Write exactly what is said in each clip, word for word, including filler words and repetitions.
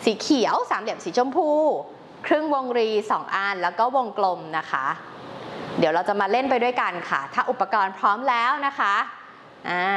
สีเขียวสามเหลี่ยมสีชมพูครึ่งวงรีสองอันแล้วก็วงกลมนะคะเดี๋ยวเราจะมาเล่นไปด้วยกันค่ะถ้าอุปกรณ์พร้อมแล้วนะคะอ่า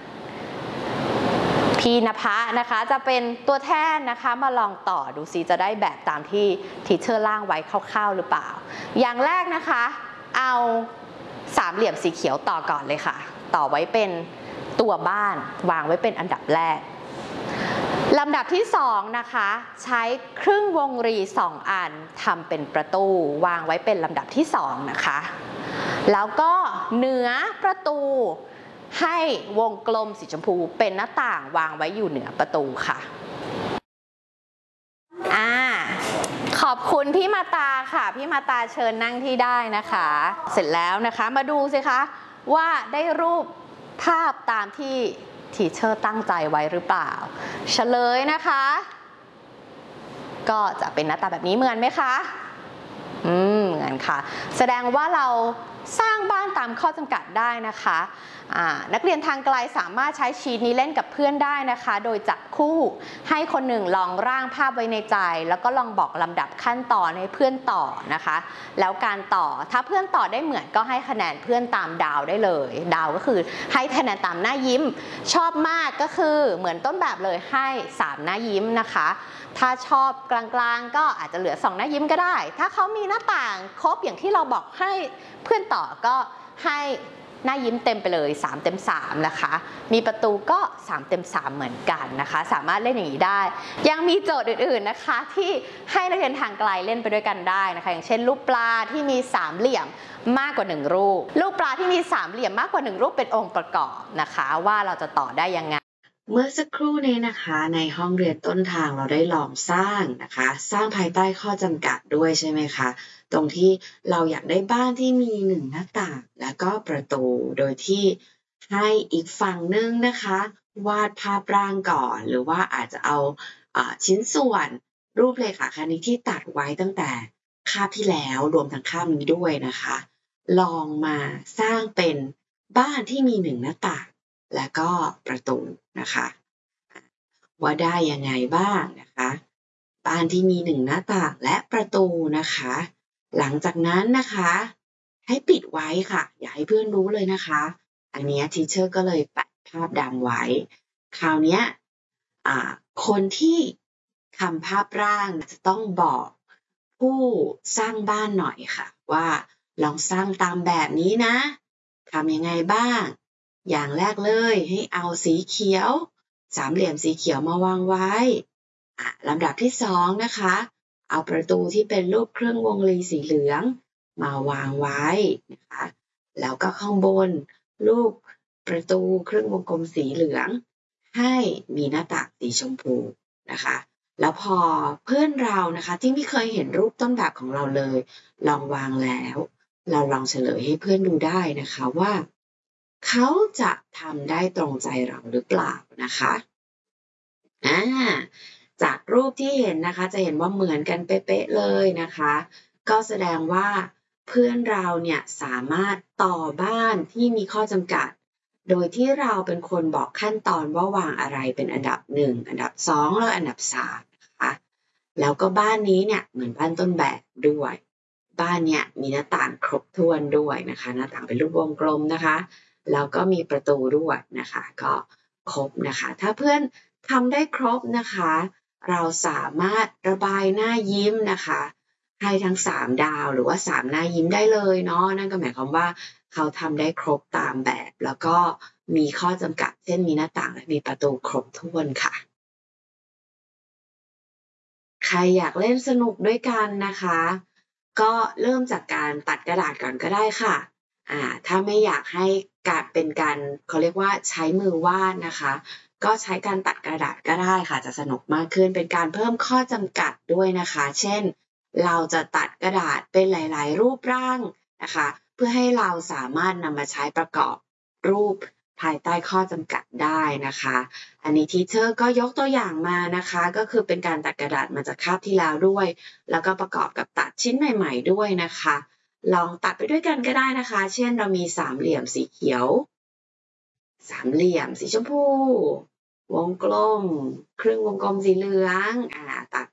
พี่ณภะนะคะจะเป็นตัวแทนนะคะมาลองต่อดูซิจะได้แบบตามที่ทีเชอร์ร่างไว้คร่าวๆหรือเปล่าอย่างแรกนะคะเอาสามเหลี่ยมสีเขียวต่อก่อนเลยค่ะต่อไว้เป็นตัวบ้านวางไว้เป็นอันดับแรกลำดับที่สองนะคะใช้ครึ่งวงรีสองอันทำเป็นประตูวางไว้เป็นลำดับที่สองนะคะแล้วก็เหนือประตูให้วงกลมสีชมพูเป็นหน้าต่างวางไว้อยู่เหนือประตูค่ะอ่าขอบคุณพี่มาตาค่ะพี่มาตาเชิญนั่งที่ได้นะคะเสร็จแล้วนะคะมาดูสิคะว่าได้รูปภาพตามที่ทีเชอร์ตั้งใจไว้หรือเปล่าเฉลยนะคะก็จะเป็นหน้าตาแบบนี้เหมือนไหมคะอืมเหมือนค่ะแสดงว่าเราสร้างบ้านตามข้อจำกัดได้นะคะนักเรียนทางไกลสามารถใช้ชีทนี้เล่นกับเพื่อนได้นะคะโดยจับคู่ให้คนหนึ่งลองร่างภาพไว้ในใจแล้วก็ลองบอกลำดับขั้นตอนให้เพื่อนต่อนะคะแล้วการต่อถ้าเพื่อนต่อได้เหมือนก็ให้คะแนนเพื่อนตามดาวได้เลยดาวก็คือให้คะแนนตามหน้ายิ้มชอบมากก็คือเหมือนต้นแบบเลยให้สามหน้ายิ้มนะคะถ้าชอบกลางๆก็อาจจะเหลือสองหน้ายิ้มก็ได้ถ้าเขามีหน้าต่างครบอย่างที่เราบอกให้เพื่อนต่อก็ให้หน้ายิ้มเต็มไปเลยสามเต็มสามนะคะมีประตูก็สามเต็มสามเหมือนกันนะคะสามารถเล่นอย่างนี้ได้ยังมีโจทย์อื่นๆนะคะที่ให้นักเรียนทางไกลเล่นไปด้วยกันได้นะคะอย่างเช่นรูปปลาที่มีสามเหลี่ยมมากกว่าหนึ่งรูปรูปปลาที่มีสามเหลี่ยมมากกว่าหนึ่งรูปเป็นองค์ประกอบนะคะว่าเราจะต่อได้ยังไงเมื่อสักครู่นี้นะคะในห้องเรียนต้นทางเราได้ลองสร้างนะคะสร้างภายใต้ข้อจำกัดด้วยใช่ไหมคะตรงที่เราอยากได้บ้านที่มีหนึ่งหน้าต่างแล้วก็ประตูโดยที่ให้อีกฝั่งนึงนะคะวาดภาพร่างก่อนหรือว่าอาจจะเอาชิ้นส่วนรูปเลขาคณิตที่ตัดไว้ตั้งแต่คาบที่แล้วรวมทั้งคาบนี้ด้วยนะคะลองมาสร้างเป็นบ้านที่มีหนึ่งหน้าต่างและก็ประตูนะคะว่าได้ยังไงบ้างนะคะบ้านที่มีหนึ่งหน้าต่างและประตูนะคะหลังจากนั้นนะคะให้ปิดไว้ค่ะอย่าให้เพื่อนรู้เลยนะคะอันนี้ทีเชอร์ก็เลยแปะภาพดำไว้คราวนี้คนที่ทำภาพร่างจะต้องบอกผู้สร้างบ้านหน่อยค่ะว่าลองสร้างตามแบบนี้นะทำยังไงบ้างอย่างแรกเลยให้เอาสีเขียวสามเหลี่ยมสีเขียวมาวางไว้ลำดับที่สองนะคะเอาประตูที่เป็นรูปเครื่องวงรีสีเหลืองมาวางไว้นะคะแล้วก็ข้างบนรูปประตูเครื่องวงกลมสีเหลืองให้มีหน้าต่างสีชมพูนะคะแล้วพอเพื่อนเรานะคะที่ไม่เคยเห็นรูปต้นแบบของเราเลยลองวางแล้วเราลองเฉลยให้เพื่อนดูได้นะคะว่าเขาจะทำได้ตรงใจเราหรือเปล่านะคะอ่าจากรูปที่เห็นนะคะจะเห็นว่าเหมือนกันเป๊ะๆเลยนะคะก็แสดงว่าเพื่อนเราเนี่ยสามารถต่อบ้านที่มีข้อจำกัดโดยที่เราเป็นคนบอกขั้นตอนว่าวางอะไรเป็นอันดับหนึ่งอันดับสองแล้วอันดับสามนะคะแล้วก็บ้านนี้เนี่ยเหมือนบ้านต้นแบบด้วยบ้านเนี่ยมีหน้าต่างครบถ้วนด้วยนะคะหน้าต่างเป็นรูปวงกลมนะคะแล้วก็มีประตูด้วยนะคะก็ครบนะคะถ้าเพื่อนทำได้ครบนะคะเราสามารถระบายหน้ายิ้มนะคะให้ทั้งสามดาวหรือว่าสามหน้ายิ้มได้เลยเนาะนั่นก็หมายความว่าเขาทำได้ครบตามแบบแล้วก็มีข้อจำกัดเช่นมีหน้าต่างและมีประตูครบถ้วนค่ะใครอยากเล่นสนุกด้วยกันนะคะก็เริ่มจากการตัดกระดาษก่อนก็ได้ค่ะอ่าถ้าไม่อยากให้การเป็นการเขาเรียกว่าใช้มือวาดนะคะก็ใช้การตัดกระดาษก็ได้ค่ะจะสนุกมากขึ้นเป็นการเพิ่มข้อจำกัดด้วยนะคะเช่นเราจะตัดกระดาษเป็นหลายๆรูปร่างนะคะเพื่อให้เราสามารถนำมาใช้ประกอบรูปภายใต้ข้อจำกัดได้นะคะอันนี้ทีเชอร์ก็ยกตัวอย่างมานะคะก็คือเป็นการตัดกระดาษมาจากคาบที่แล้วด้วยแล้วก็ประกอบกับตัดชิ้นใหม่ๆด้วยนะคะลองตัดไปด้วยกันก็ได้นะคะเช่นเรามีสามเหลี่ยมสีเขียวสามเหลี่ยมสีชมพูวงกลมครึ่งวงกลมสีเหลืองอ่าตัด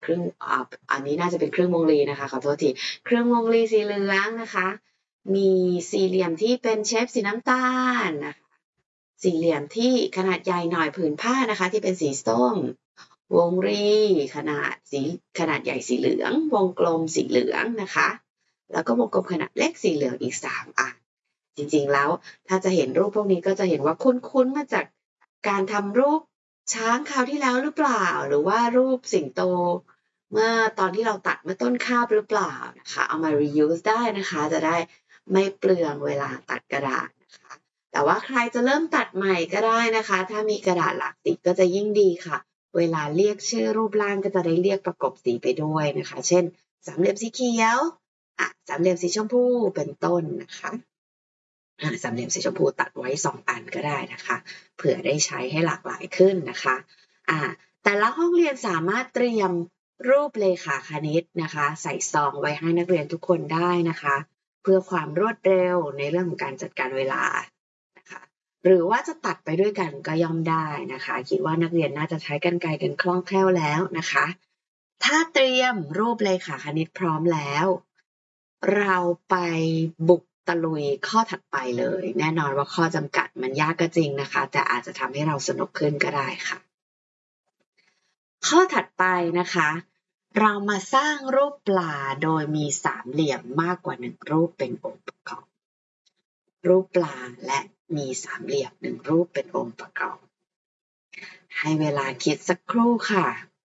รึ่งอ่าอันนี้น่าจะเป็นครึ่งวงรีนะคะขอโทษทีครึ่งวงรีสีเหลืองนะคะมีสี่เหลี่ยมที่เป็นเชฟสีน้ำตาลนะคะสี่เหลี่ยมที่ขนาดใหญ่หน่อยผืนผ้านะคะที่เป็นสีส้มวงรีขนาดสีขนาดใหญ่สีเหลืองวงกลมสีเหลืองนะคะแล้วก็วงกลมขนาดเล็กสีเหลืองอีกสามอันจริงๆแล้วถ้าจะเห็นรูปพวกนี้ก็จะเห็นว่าคุ้นๆมาจากการทำรูปช้างคราวที่แล้วหรือเปล่าหรือว่ารูปสิงโตเมื่อตอนที่เราตัดเมื่อต้นคาบหรือเปล่านะคะเอามา reuse ได้นะคะจะได้ไม่เปลืองเวลาตัดกระดาษนะคะแต่ว่าใครจะเริ่มตัดใหม่ก็ได้นะคะถ้ามีกระดาษหลากสีก็จะยิ่งดีค่ะเวลาเรียกชื่อรูปร่างก็จะได้เรียกประกบสีไปด้วยนะคะเช่นสามเหลี่ยมสีเขียวอ่ะสามเหลี่ยมสีชมพูเป็นต้นนะคะสามเหลี่ยมสีชมพูตัดไว้สองอันก็ได้นะคะเผื่อได้ใช้ให้หลากหลายขึ้นนะคะอ่าแต่ละห้องเรียนสามารถเตรียมรูปเลขาคณิตนะคะใส่ซองไว้ให้นักเรียนทุกคนได้นะคะเพื่อความรวดเร็วในเรื่องของการจัดการเวลานะคะหรือว่าจะตัดไปด้วยกันก็ย่อมได้นะคะคิดว่านักเรียนน่าจะใช้กรรไกรกันคล่องแคล่วแล้วนะคะถ้าเตรียมรูปเลขาคณิตพร้อมแล้วเราไปบุกตะลุยข้อถัดไปเลยแน่นอนว่าข้อจำกัดมันยากก็จริงนะคะแต่อาจจะทำให้เราสนุกขึ้นก็ได้ค่ะข้อถัดไปนะคะเรามาสร้างรูปปลาโดยมีสามเหลี่ยมมากกว่าหนึ่งรูปเป็นองค์ประกอบรูปปลาและมีสามเหลี่ยมหนึ่งรูปเป็นองค์ประกอบให้เวลาคิดสักครู่ค่ะ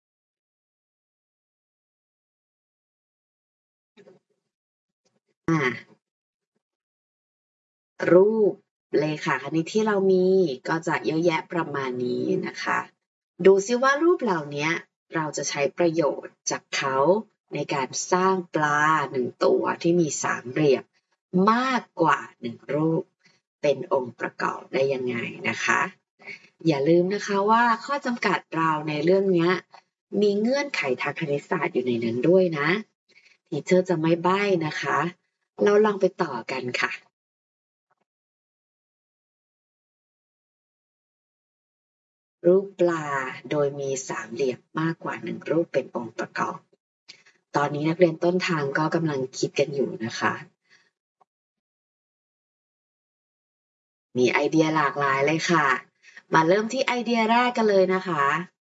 อ่ารูปเลขาคณิตที่เรามีก็จะเยอะแยะประมาณนี้นะคะดูซิว่ารูปเหล่านี้เราจะใช้ประโยชน์จากเขาในการสร้างปลาหนึ่งตัวที่มีสามเหลี่ยมมากกว่าหนึ่งรูปเป็นองค์ประกอบได้ยังไงนะคะอย่าลืมนะคะว่าข้อจำกัดเราในเรื่องนี้มีเงื่อนไขทางคณิตศาสตร์อยู่ในนั้นด้วยนะทีเชอร์จะไม่ใบ้นะคะเราลองไปต่อกันค่ะรูปปลาโดยมีสามเหลี่ยมมากกว่าหนึ่งรูปเป็นองค์ประกอบตอนนี้นักเรียนต้นทางก็กำลังคิดกันอยู่นะคะมีไอเดียหลากหลายเลยค่ะมาเริ่มที่ไอเดียแรกกันเลยนะคะ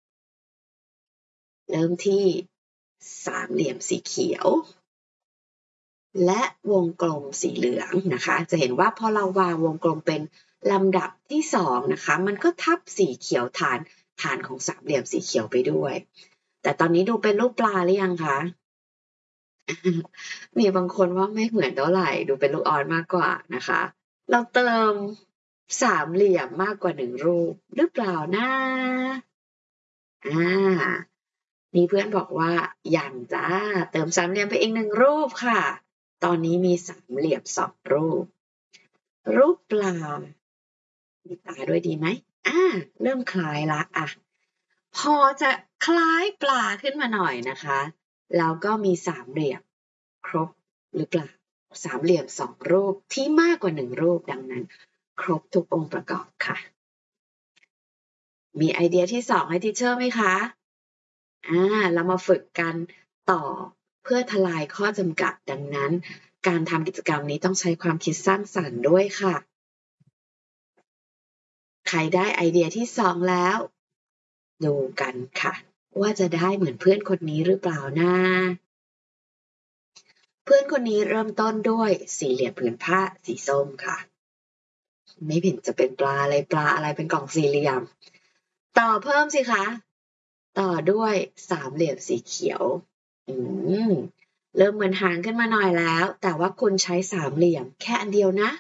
เริ่มที่สามเหลี่ยมสีเขียวและวงกลมสีเหลืองนะคะจะเห็นว่าพอเราวางวงกลมเป็นลำดับที่สองนะคะมันก็ทับสีเขียวฐานฐานของสามเหลี่ยมสีเขียวไปด้วยแต่ตอนนี้ดูเป็นรูปปลาหรือยังคะมีบางคนว่าไม่เหมือนเท่าไหร่ดูเป็นลูกออสมากกว่านะคะเราเติมสามเหลี่ยมมากกว่าหนึ่งรูปหรือเปล่านะอ่ามีเพื่อนบอกว่าอย่างจ้าเติมสามเหลี่ยมไปอีกหนึ่งรูปค่ะตอนนี้มีสามเหลี่ยมสองรูปรูปปลามีตาด้วยดีไหมอ่าเริ่มคล้ายละอ่ะพอจะคล้ายปลาขึ้นมาหน่อยนะคะแล้วก็มีสามเหลี่ยมครบหรือเปล่าสามเหลี่ยมสองรูปที่มากกว่าหนึ่งรูปดังนั้นครบทุกองค์ประกอบค่ะมีไอเดียที่สองให้ทีเชอร์ไหมคะอ่าเรามาฝึกกันต่อเพื่อทลายข้อจำกัดดังนั้นการทำกิจกรรมนี้ต้องใช้ความคิดสร้างสรรค์ด้วยค่ะใครได้ไอเดียที่สองแล้วดูกันค่ะว่าจะได้เหมือนเพื่อนคนนี้หรือเปล่านะเพื่อนคนนี้เริ่มต้นด้วยสี่เหลี่ยมผืนผ้าสีส้มค่ะไม่เห็นจะเป็นปลาอะไรปลาอะไรเป็นกล่องสี่เหลี่ยมต่อเพิ่มสิคะต่อด้วยสามเหลี่ยมสีเขียวอืมเริ่มเหมือนหางขึ้นมาหน่อยแล้วแต่ว่าคุณใช้สามเหลี่ยมแค่อันเดียวนะ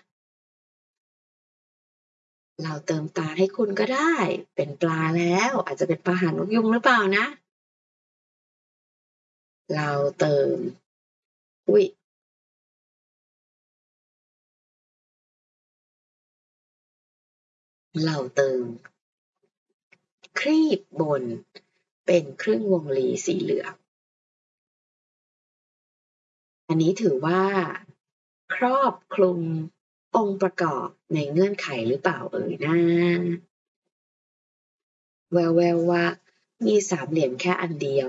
เราเติมตาให้คุณก็ได้เป็นปลาแล้วอาจจะเป็นปลาหางนกยุงหรือเปล่านะเราเติมอุ๊ยเราเติมครีบบนเป็นครึ่งวงรีสีเหลืองอันนี้ถือว่าครอบคลุมองค์ประกอบในเงื่อนไขหรือเปล่าเอ่ยนะแววๆว่ามีสามเหลี่ยมแค่อันเดียว